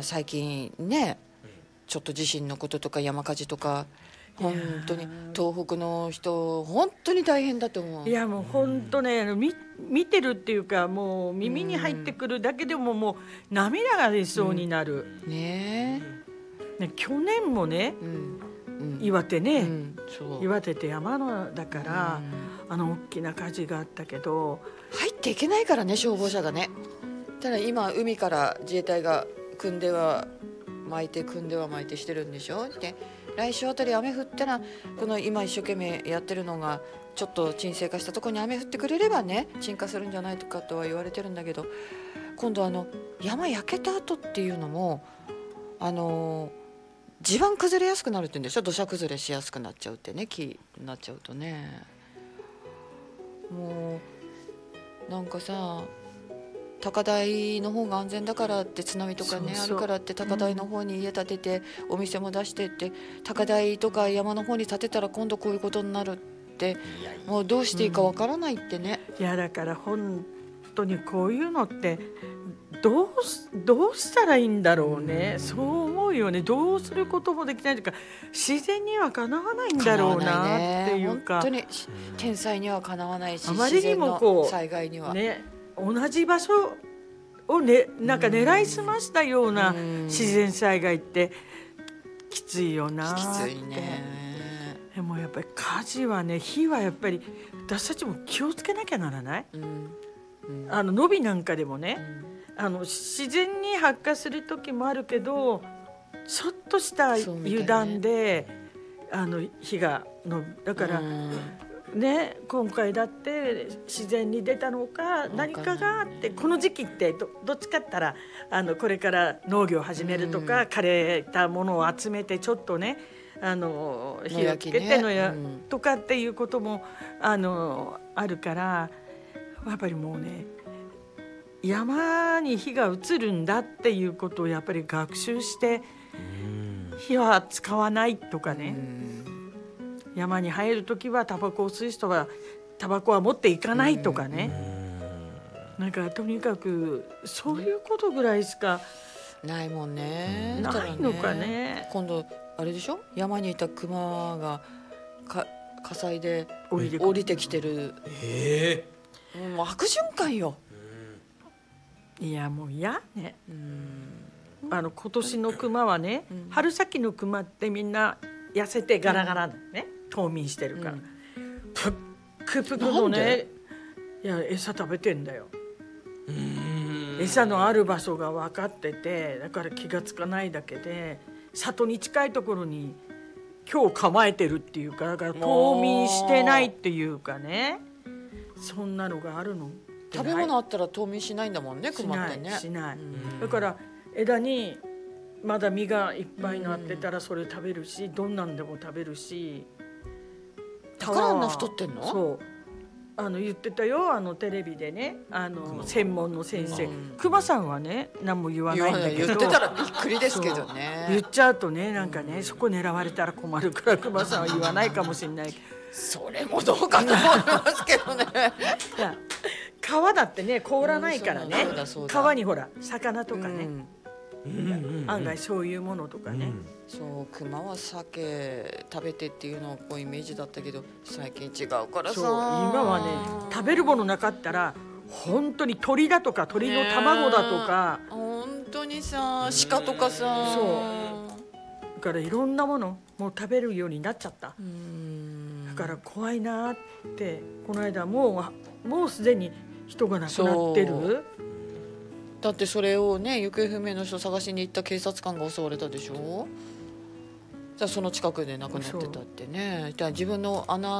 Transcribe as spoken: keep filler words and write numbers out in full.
あ最近ねちょっと地震のこととか山火事とか本当に東北の人本当に大変だと思う。 いやもう本当ね、あの見見てるっていうかもう耳に入ってくるだけでももう涙が出そうになる、 うん、ねえ、ね、去年もね、 うんうん、 岩手ね、 うん、そう岩手って山のだから、うん、あの大きな火事があったけど入っていけないからね消防車がね。ただ今海から自衛隊が組んでは巻いて組んでは巻いてしてるんでしょ。で来週あたり雨降ったらこの今一生懸命やってるのがちょっと沈静化したところに雨降ってくれればね沈下するんじゃないとかとは言われてるんだけど、今度あの山焼けた後っていうのもあの地盤崩れやすくなるって言うんでしょ。土砂崩れしやすくなっちゃうってね、木になっちゃうとね。もうなんかさ高台の方が安全だからって津波とかねそうそうあるからって高台の方に家建てて、うん、お店も出してって高台とか山の方に建てたら今度こういうことになるってもうどうしていいかわからないってね、 うん、いやだから本当にこういうのってどうどうしたらいいんだろうね、うん、そう思うよね。どうすることもできないというか自然にはかなわないんだろうなっていうか、 本当に天災にはかなわないし、 あまりにもこう自然の災害にはね同じ場所を、ね、なんか狙いすましたような自然災害ってきついよなって。 きついね。 でもやっぱり火事はね、火はやっぱり私たちも気をつけなきゃならない、うんうん、あの野火なんかでもね、うん、あの自然に発火する時もあるけどちょっとした油断で、ね、あの火がのだから、うんね、今回だって自然に出たのか何かがあってこの時期って ど, どっちかって言ったらあのこれから農業を始めるとか、うん、枯れたものを集めてちょっとねあの火をつけてのや、ねうん、とかっていうことも あ, のあるからやっぱりもうね山に火が移るんだっていうことをやっぱり学習して火は使わないとかね、うん山に入るときはタバコを吸う人はタバコは持っていかないとかね、なんかとにかくそういうことぐらいしかないもんね。 ないのかね。 今度あれでしょ、山にいたクマがか火災で降りて降りてきてる、えー、もう悪循環よ。 いやもう嫌ね。うんあの今年のクマはね、うん、春先のクマってみんな痩せてガラガラだね、うん冬眠してるから、うん、ぷっくぷくのねいや餌食べてんだよ。うーん餌のある場所が分かっててだから気がつかないだけで里に近いところに今日構えてるっていうかだから冬眠してないっていうかねそんなのがあるの。 食べ物あったら冬眠しないんだもんねクマってね。 しないしないだから枝にまだ実がいっぱいなってたらそれ食べるしどんなんでも食べるしだからあんな太ってんの？ そうあの言ってたよあのテレビでねあの専門の先生クマさんはね何も言わないんだけど言ってたらびっくりですけどね。 言っちゃうとねなんかね、うん、そこ狙われたら困るからクマさんは言わないかもしれないそれもどうかと思いますけどねいや川だってね凍らないからね、うん、川にほら魚とかね、うん案外そういうものとかね、うん、 そうクマは鮭食べてっていうのをこうイメージだったけど最近違うからさ。 そう今はね食べるものなかったら本当に鳥だとか鳥の卵だとか、 ね、本当にさ鹿とかさそうだからいろんなものもう食べるようになっちゃったうんだから怖いなってこの間もうもうすでに人が亡くなってる。 だってそれをね行方不明の人探しに行った警察官が襲われたでしょ。じゃあその近くで亡くなってたってね。じゃあ自分の穴